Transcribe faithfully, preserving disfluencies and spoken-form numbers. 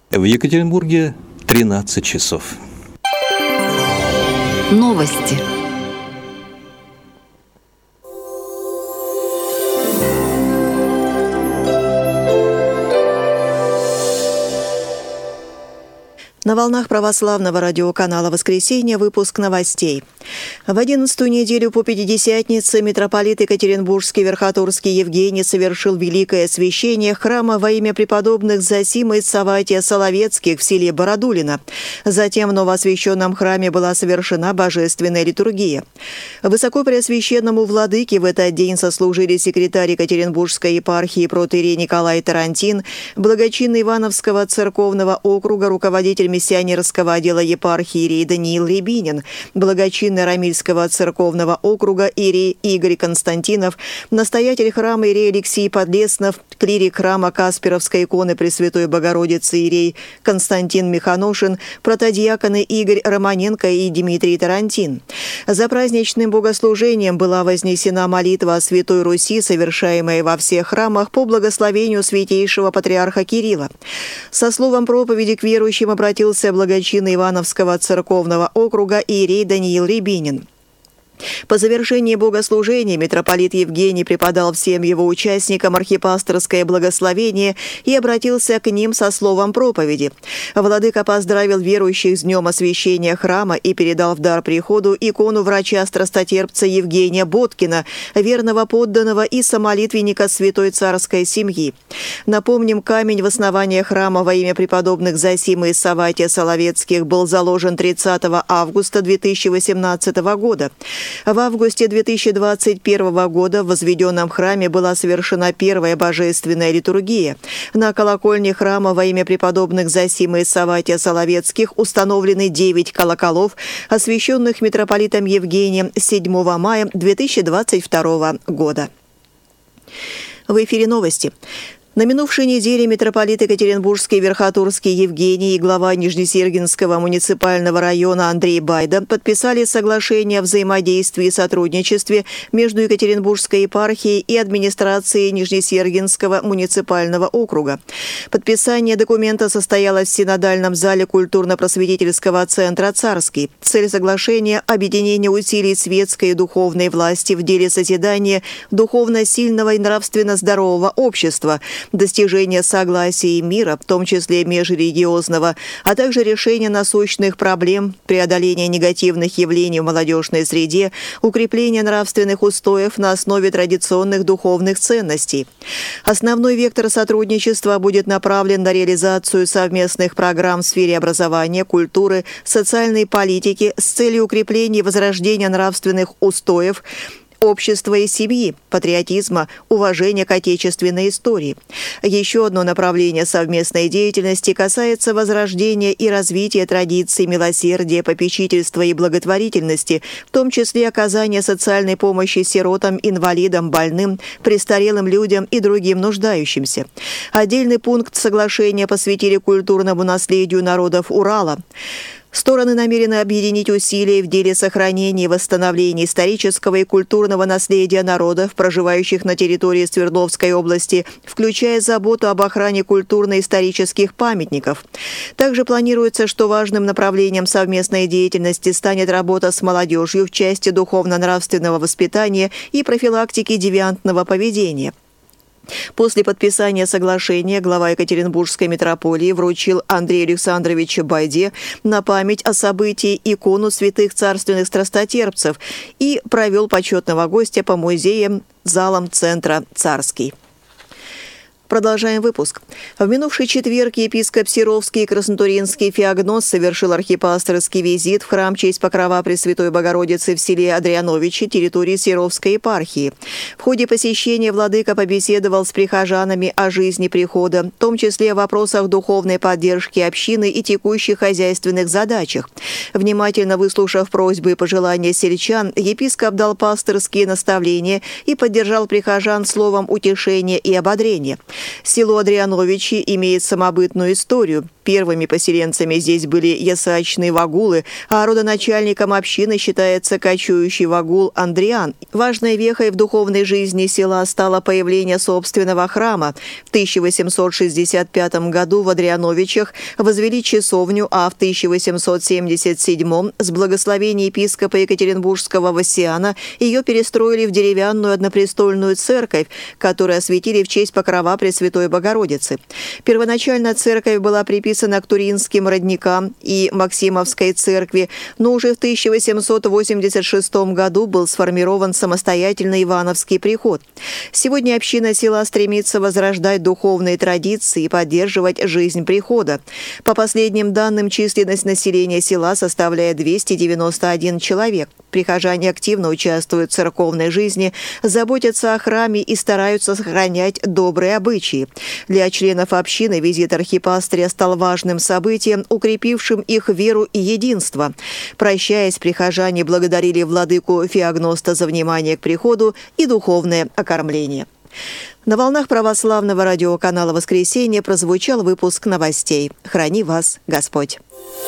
В Екатеринбурге тринадцать часов. Новости. На волнах православного радиоканала «Воскресенье» выпуск новостей. В одиннадцатую неделю по Пятидесятнице митрополит Екатеринбургский Верхотурский Евгений совершил великое освящение храма во имя преподобных Зосимы и Савватия Соловецких в селе Бородулино. Затем в новоосвященном храме была совершена божественная литургия. Высокопреосвященному владыке в этот день сослужили секретарь Екатеринбургской епархии протоиерей Николай Тарантин, благочинный Ивановского церковного округа, руководитель миссионерского отдела епархии иерей Даниил Рябинин, благочинный Рамильского церковного округа иерей Игорь Константинов, настоятель храма иерей Алексей Подлеснов, клирик храма Касперовской иконы Пресвятой Богородицы иерей Константин Миханошин, протодиаконы Игорь Романенко и Дмитрий Тарантин. За праздничным богослужением была вознесена молитва о Святой Руси, совершаемая во всех храмах по благословению святейшего патриарха Кирилла. Со словом проповеди к верующим обратился благочинный Ивановского церковного округа иерей Даниил Рябинин. По завершении богослужения митрополит Евгений преподал всем его участникам архипасторское благословение и обратился к ним со словом проповеди. Владыка поздравил верующих с днем освящения храма и передал в дар приходу икону врача-страстотерпца Евгения Боткина, верного подданного и самолитвенника святой царской семьи. Напомним, камень в основании храма во имя преподобных Зосимы и Савватия Соловецких был заложен тридцатого августа две тысячи восемнадцатого года. В августе две тысячи двадцать первого года в возведенном храме была совершена первая божественная литургия. На колокольне храма во имя преподобных Зосимы и Савватия Соловецких установлены девять колоколов, освященных митрополитом Евгением седьмого мая две тысячи двадцать второго года. В эфире новости. На минувшей неделе митрополит Екатеринбургский Верхотурский Евгений и глава Нижнесергинского муниципального района Андрей Байда подписали соглашение о взаимодействии и сотрудничестве между Екатеринбургской епархией и администрацией Нижнесергинского муниципального округа. Подписание документа состоялось в синодальном зале культурно-просветительского центра «Царский». Цель соглашения – объединение усилий светской и духовной власти в деле созидания духовно сильного и нравственно здорового общества, достижение согласия и мира, в том числе межрелигиозного, а также решение насущных проблем, преодоление негативных явлений в молодежной среде, укрепление нравственных устоев на основе традиционных духовных ценностей. Основной вектор сотрудничества будет направлен на реализацию совместных программ в сфере образования, культуры, социальной политики с целью укрепления и возрождения нравственных устоев, общества и семьи, патриотизма, уважения к отечественной истории. Еще одно направление совместной деятельности касается возрождения и развития традиций милосердия, попечительства и благотворительности, в том числе оказания социальной помощи сиротам, инвалидам, больным, престарелым людям и другим нуждающимся. Отдельный пункт соглашения посвятили культурному наследию народов Урала. Стороны намерены объединить усилия в деле сохранения и восстановления исторического и культурного наследия народов, проживающих на территории Свердловской области, включая заботу об охране культурно-исторических памятников. Также планируется, что важным направлением совместной деятельности станет работа с молодежью в части духовно-нравственного воспитания и профилактики девиантного поведения. После подписания соглашения глава Екатеринбургской митрополии вручил Андрею Александровичу Байде на память о событии икону святых царственных страстотерпцев и провел почетного гостя по музеям, залам центра «Царский». Продолжаем выпуск. В минувший четверг епископ Серовский и Краснотуринский Феогнос совершил архипасторский визит в храм честь Покрова Пресвятой Богородицы в селе Адриановичи, территории Серовской епархии. В ходе посещения владыка побеседовал с прихожанами о жизни прихода, в том числе о вопросах духовной поддержки общины и текущих хозяйственных задачах. Внимательно выслушав просьбы и пожелания сельчан, епископ дал пасторские наставления и поддержал прихожан словом утешения и ободрения. Село Адриановичи имеет самобытную историю. Первыми поселенцами здесь были ясачные вагулы, а родоначальником общины считается кочующий вагул Андриан. Важной вехой в духовной жизни села стало появление собственного храма. В тысяча восемьсот шестьдесят пятом году в Андриановичах возвели часовню, а в тысяча восемьсот семьдесят седьмом с благословения епископа Екатеринбургского Васиана ее перестроили в деревянную однопрестольную церковь, которую осветили в честь покрова Пресвятой Богородицы. Первоначально церковь была приписана к Туринским родникам и Максимовской церкви, но уже в тысяча восемьсот восемьдесят шестом году был сформирован самостоятельный Ивановский приход. Сегодня община села стремится возрождать духовные традиции и поддерживать жизнь прихода. По последним данным, численность населения села составляет двести девяносто один человек. Прихожане активно участвуют в церковной жизни, заботятся о храме и стараются сохранять добрые обычаи. Для членов общины визит архипастыря стал важным событием, укрепившим их веру и единство. Прощаясь, прихожане благодарили владыку Феогноста за внимание к приходу и духовное окормление. На волнах православного радиоканала «Воскресенье» прозвучал выпуск новостей. Храни вас Господь!